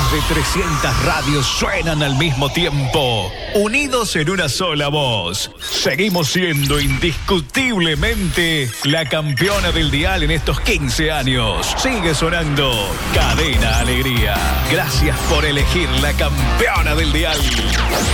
Más de 300 radios suenan al mismo tiempo, unidos en una sola voz. Seguimos siendo indiscutiblemente la campeona del dial en estos 15 años. Sigue sonando Cadena Alegría. Gracias por elegir la campeona del dial.